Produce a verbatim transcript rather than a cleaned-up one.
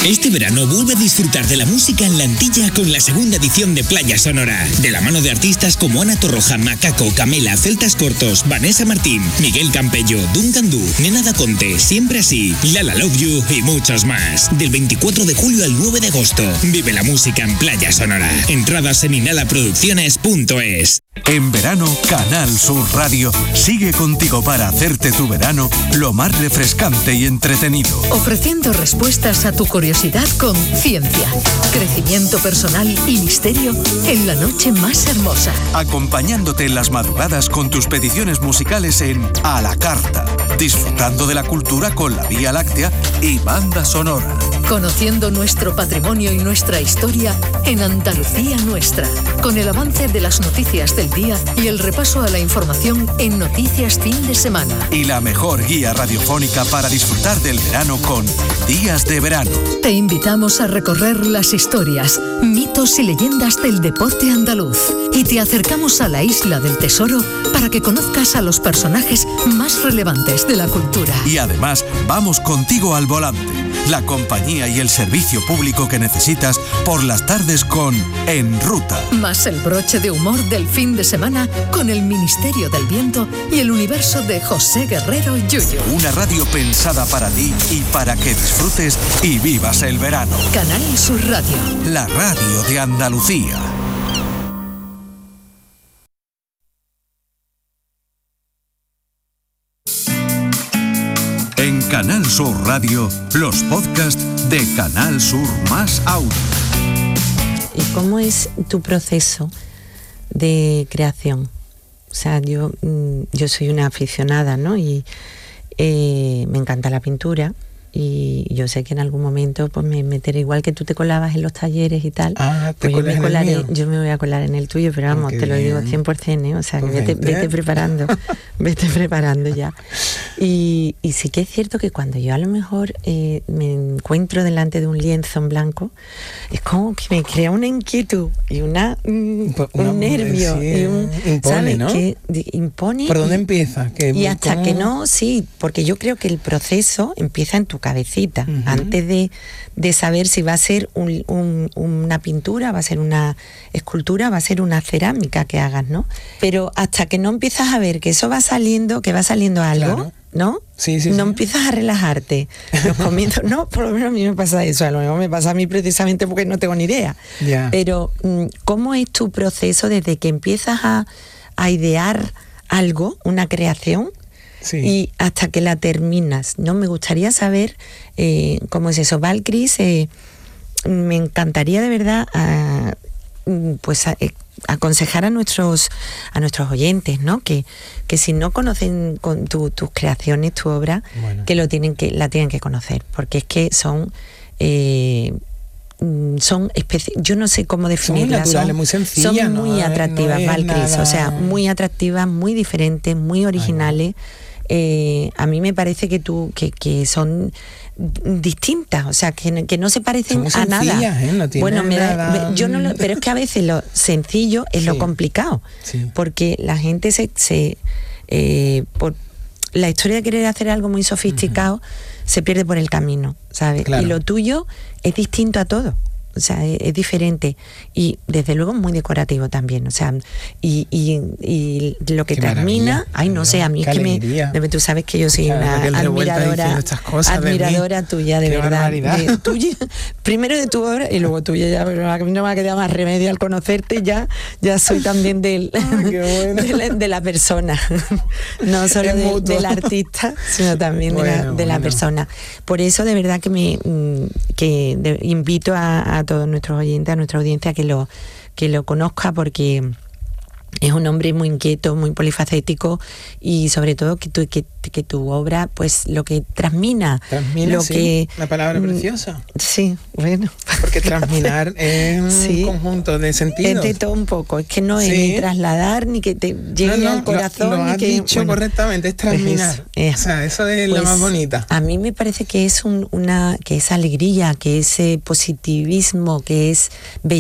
Este verano vuelve a disfrutar de la música en la Antilla con la segunda edición de Playa Sonora. De la mano de artistas como Ana Torroja, Macaco, Camela, Celtas Cortos, Vanessa Martín, Miguel Campello, Duncan Du, Nena Da Conte, Siempre Así, Lala Love You y muchos más. Del veinticuatro de julio al nueve de agosto. Vive la música en Playa Sonora. Entradas en inhalaproducciones punto es. En verano, Canal Sur Radio sigue contigo para hacerte tu verano lo más refrescante y entretenido. Ofreciendo respuestas a tu curiosidad con ciencia, crecimiento personal y misterio en la noche más hermosa. Acompañándote en las madrugadas con tus peticiones musicales en A la Carta. Disfrutando de la cultura con la Vía Láctea y banda sonora. Conociendo nuestro patrimonio y nuestra historia en Andalucía Nuestra. Con el avance de las noticias del día y el repaso a la información en Noticias Fin de Semana. Y la mejor guía radiofónica para disfrutar del verano con Días de Verano. Te invitamos a recorrer las historias, mitos y leyendas del deporte andaluz. Y te acercamos a la Isla del Tesoro para que conozcas a los personajes más relevantes de la cultura. Y además, vamos contigo al volante. La compañía y el servicio público que necesitas por las tardes con En Ruta. Más el broche de humor del fin de semana con el Ministerio del Viento y el universo de José Guerrero Yuyu. Una radio pensada para ti y para que disfrutes y vivas el verano. Canal Sur Radio. La radio de Andalucía. En Canal Sur Radio, los podcasts de Canal Sur Más Audio. ¿Y cómo es tu proceso de creación? O sea, yo, yo soy una aficionada, ¿no? Y eh, me encanta la pintura. Y yo sé que en algún momento pues me meteré, igual que tú te colabas en los talleres y tal, ah, pues yo me colaré, yo me voy a colar en el tuyo, pero vamos, oh, te lo bien. digo cien por ciento, ¿eh? O sea, que vete, vete preparando, vete preparando ya. Y, y sí que es cierto que cuando yo a lo mejor eh, me encuentro delante de un lienzo en blanco, es como que me crea una inquietud y una, un, una un nervio, sí, y un, impone, ¿sabes? ¿no? Que impone. ¿Por dónde y, empieza? ¿Qué, y hasta cómo? que no, sí, porque yo creo que el proceso empieza en tu cabecita, uh-huh. antes de, de saber si va a ser un, un, una pintura, va a ser una escultura, va a ser una cerámica que hagas, ¿no? Pero hasta que no empiezas a ver que eso va saliendo, que va saliendo algo, claro. ¿no? Sí, sí, no sí. empiezas a relajarte. Los comienzos, no, por lo menos a mí me pasa eso, a lo mejor me pasa a mí precisamente porque no tengo ni idea. Yeah. Pero, ¿cómo es tu proceso desde que empiezas a, a idear algo, una creación, sí. y hasta que la terminas? No, me gustaría saber eh, cómo es eso. Valcris, eh, me encantaría de verdad a, pues a, eh, aconsejar a nuestros a nuestros oyentes, ¿no? Que, que si no conocen con tu, tus creaciones, tu obra, bueno. que lo tienen que la tienen que conocer, porque es que son eh, son especi- yo no sé cómo definirlas, son, son muy sencillas, son muy no, atractivas, no Valcris, nada... o sea, muy atractivas, muy diferentes, muy originales. Eh, a mí me parece que tú que, que son distintas, o sea, que, que no se parecen a nada. ¿eh? No bueno, me da, nada... me, yo no lo, pero es que a veces lo sencillo es sí. lo complicado, sí. porque la gente se, se eh, por la historia de querer hacer algo muy sofisticado, uh-huh. se pierde por el camino, ¿sabes? Claro. Y lo tuyo es distinto a todo. O sea, es, es diferente y desde luego muy decorativo también, o sea, y, y, y lo que qué termina, ay no sé, a mí es que me, tú sabes que yo soy claro, una admiradora, admiradora de tuya, de qué verdad, de, tuya, primero de tu obra y luego tuya, ya, pero a mí no me ha quedado más remedio al conocerte, ya, ya soy también del, ay, bueno. de, la, de la persona, no solo de, del artista, sino también bueno, de, la, de bueno. la persona. Por eso de verdad que me que de, invito a, a a todos nuestros oyentes, a nuestra audiencia, que lo que lo conozca, porque es un hombre muy inquieto, muy polifacético, y sobre todo que tu, que, que tu obra, pues lo que transmina, transmina lo sí, que una palabra preciosa. Sí, bueno. Porque transminar es un sí, conjunto de sentidos. Es de todo un poco, es que no es sí. ni trasladar, ni que te llegue no, no, al corazón. Lo, lo ni has que, dicho bueno, correctamente, es transminar. Es, es, o sea, eso es pues, la más bonita. A mí me parece que es un, una, que es alegría, que es eh, positivismo, que es belleza.